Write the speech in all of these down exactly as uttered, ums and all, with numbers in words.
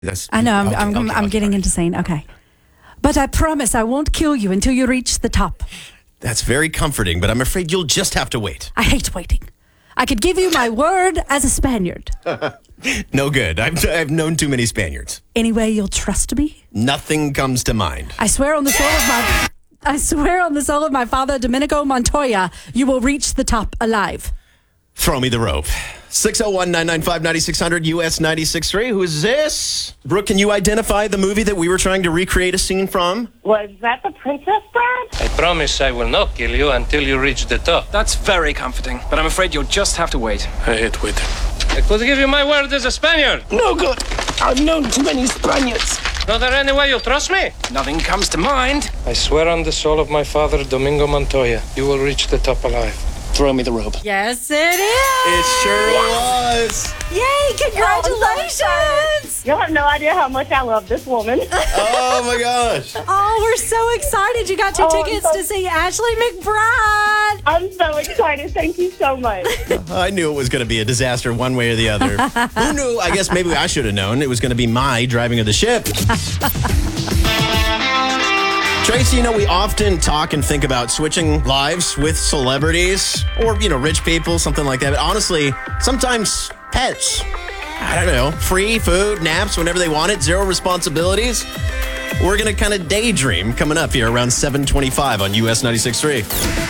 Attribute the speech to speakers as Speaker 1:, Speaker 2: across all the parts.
Speaker 1: That's,
Speaker 2: I know, I'm,
Speaker 1: okay,
Speaker 2: I'm,
Speaker 1: okay,
Speaker 2: I'm
Speaker 1: okay,
Speaker 2: getting
Speaker 1: okay.
Speaker 2: into saying, okay. But I promise I won't kill you until you reach the top.
Speaker 1: That's very comforting, but I'm afraid you'll just have to wait.
Speaker 2: I hate waiting. I could give you my word as a Spaniard.
Speaker 1: No good. I've, I've known too many Spaniards.
Speaker 2: Anyway, you'll trust me?
Speaker 1: Nothing comes to mind.
Speaker 2: I swear on the soul of my... I swear on the soul of my father, Domenico Montoya, you will reach the top alive.
Speaker 1: Throw me the rope. six oh one, nine nine five, nine six hundred, U S ninety-six point three. Who is this? Brooke, can you identify the movie that we were trying to recreate a scene from?
Speaker 3: Was that the Princess Bride?
Speaker 4: I promise I will not kill you until you reach the top.
Speaker 5: That's very comforting, but I'm afraid you'll just have to wait.
Speaker 4: I hate waiting. I could give you my word as a Spaniard.
Speaker 5: No good. I've known too many Spaniards.
Speaker 4: Is there any way you'll trust me?
Speaker 5: Nothing comes to mind.
Speaker 4: I swear on the soul of my father, Domingo Montoya, you will reach the top alive.
Speaker 5: Throw me the rope.
Speaker 2: Yes, it is.
Speaker 1: It sure was.
Speaker 2: Yay, congratulations.
Speaker 3: You have no idea how much I love this woman.
Speaker 1: Oh, my gosh.
Speaker 2: Oh, we're so excited. You got two
Speaker 3: Oh, I'm
Speaker 2: tickets
Speaker 3: so-
Speaker 2: to see Ashley McBride.
Speaker 3: I'm so excited. Thank you so much.
Speaker 1: I knew it was going to be a disaster one way or the other. Who knew? I guess maybe I should have known it was going to be my driving of the ship. Tracy, you know, we often talk and think about switching lives with celebrities or, you know, rich people, something like that. But honestly, sometimes pets. I don't know. Free food, naps whenever they want it, zero responsibilities. We're going to kind of daydream coming up here around seven twenty-five on U S ninety-six point three.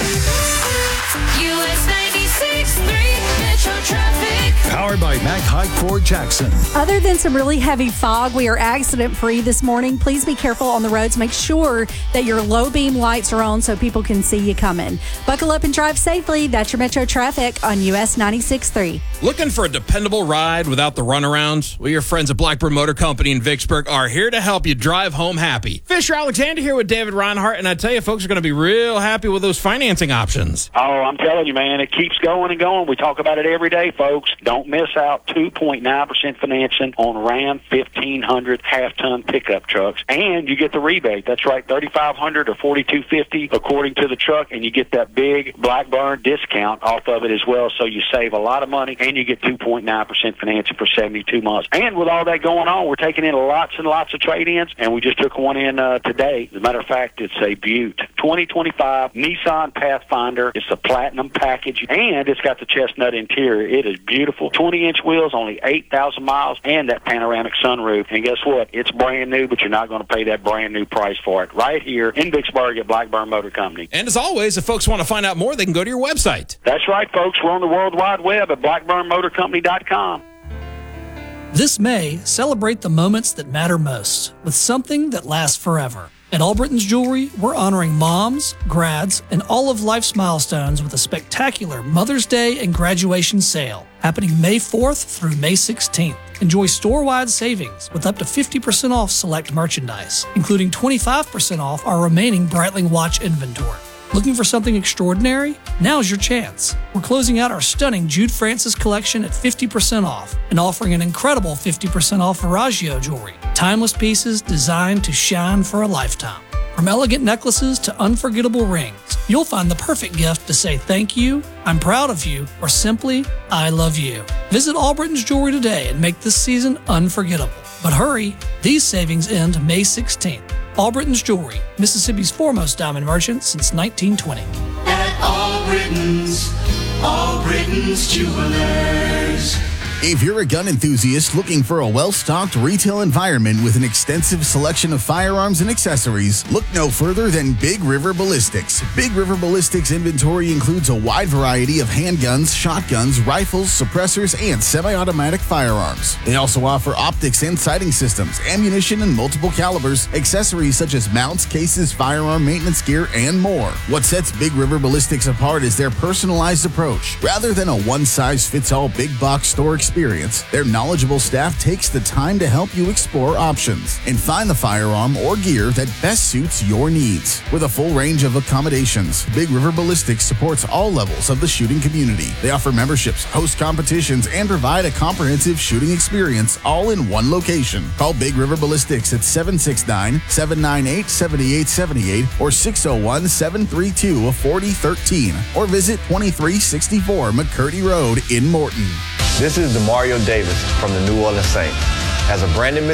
Speaker 6: U S ninety-six point three Metro Traffic.
Speaker 7: Powered by Mac Haik Ford Jackson.
Speaker 2: Other than some really heavy fog, we are accident-free this morning. Please be careful on the roads. Make sure that your low-beam lights are on so people can see you coming. Buckle up and drive safely. That's your Metro Traffic on U S ninety-six point three.
Speaker 8: Looking for a dependable ride without the runaround? Well, your friends at Blackbird Motor Company in Vicksburg are here to help you drive home happy. Fisher Alexander here with David Reinhardt, and I tell you, folks are going to be real happy with those financing options.
Speaker 9: Oh, I'm telling you, man, it keeps going and going. We talk about it every day, folks. Don't miss out. two point nine percent financing on Ram fifteen hundred half-ton pickup trucks. And you get the rebate. That's right, thirty-five hundred dollars or forty-two fifty according to the truck, and you get that big Blackburn discount off of it as well, so you save a lot of money, and you get two point nine percent financing for seventy-two months. And with all that going on, we're taking in lots and lots of trade-ins, and we just took one in uh, today. As a matter of fact, it's a Butte twenty twenty-five Nissan Pathfinder. It's a platinum package, and it's got the chestnut interior. It is beautiful. twenty-inch wheels, only eight thousand miles, and that panoramic sunroof. And guess what? It's brand new, but you're not going to pay that brand new price for it. Right here in Vicksburg at Blackburn Motor Company.
Speaker 8: And as always, if folks want to find out more, they can go to your website.
Speaker 9: That's right, folks. We're on the World Wide Web at blackburn motor company dot com.
Speaker 10: This May, celebrate the moments that matter most with something that lasts forever. At Allbritton's Jewelry, we're honoring moms, grads, and all of life's milestones with a spectacular Mother's Day and graduation sale happening May fourth through May sixteenth. Enjoy store-wide savings with up to fifty percent off select merchandise, including twenty-five percent off our remaining Breitling watch inventory. Looking for something extraordinary? Now's your chance. We're closing out our stunning Jude Francis collection at fifty percent off and offering an incredible fifty percent off Verragio jewelry. Timeless pieces designed to shine for a lifetime. From elegant necklaces to unforgettable rings, you'll find the perfect gift to say thank you, I'm proud of you, or simply, I love you. Visit Allbritton's Jewelry today and make this season unforgettable. But hurry, these savings end May sixteenth. Allbritton's Jewelry, Mississippi's foremost diamond merchant since nineteen twenty.
Speaker 6: At Allbritton's, Allbritton's Jewelers.
Speaker 7: If you're a gun enthusiast looking for a well-stocked retail environment with an extensive selection of firearms and accessories, look no further than Big River Ballistics. Big River Ballistics inventory includes a wide variety of handguns, shotguns, rifles, suppressors, and semi-automatic firearms. They also offer optics and sighting systems, ammunition in multiple calibers, accessories such as mounts, cases, firearm maintenance gear, and more. What sets Big River Ballistics apart is their personalized approach. Rather than a one-size-fits-all big box store experience, Experience, their knowledgeable staff takes the time to help you explore options and find the firearm or gear that best suits your needs. With a full range of accommodations, Big River Ballistics supports all levels of the shooting community. They offer memberships, host competitions, and provide a comprehensive shooting experience all in one location. Call Big River Ballistics at seven six nine, seven nine eight, seven eight seven eight or six oh one, seven three two, four oh one three or visit twenty-three sixty-four McCurdy Road in Morton.
Speaker 11: This is Demario Davis from the New Orleans Saints. has a brand new